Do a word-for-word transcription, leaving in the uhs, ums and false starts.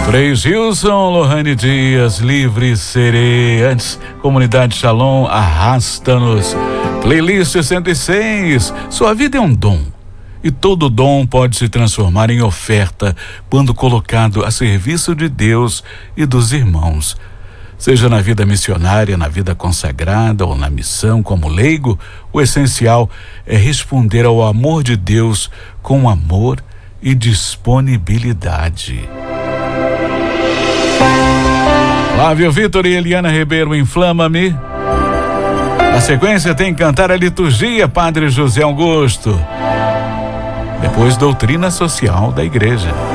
Frei Gilson, Lohane Dias, livre serei. Antes, Comunidade Shalom, arrasta-nos. Playlist cento e seis, sua vida é um dom. E todo dom pode se transformar em oferta quando colocado a serviço de Deus e dos irmãos. Seja na vida missionária, na vida consagrada ou na missão como leigo, o essencial é responder ao amor de Deus com amor e disponibilidade. Flávio Vitor e Eliana Ribeiro, Inflama-me. Na sequência tem Cantar a Liturgia, Padre José Augusto. Depois, Doutrina Social da Igreja.